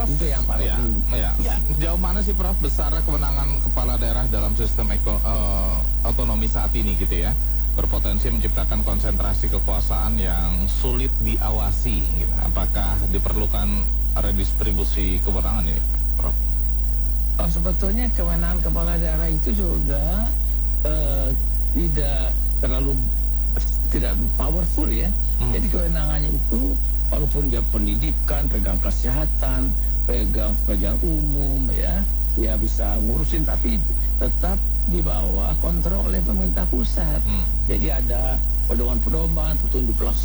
Itu yang paling Sejauh mana sih Prof besar kewenangan kepala daerah dalam sistem otonomi saat ini gitu ya? Berpotensi menciptakan konsentrasi kekuasaan yang sulit diawasi gitu. Apakah diperlukan redistribusi kewenangan ini, Prof? Sebetulnya kewenangan kepala daerah itu juga tidak powerful ya. Jadi kewenangannya itu walaupun dia pendidikan, pegang kesehatan, pegang pekerjaan umum ya bisa ngurusin, tapi tetap di bawah kontrol oleh pemerintah pusat. Jadi ada pedoman-pedoman, petunjuk pelaksanaan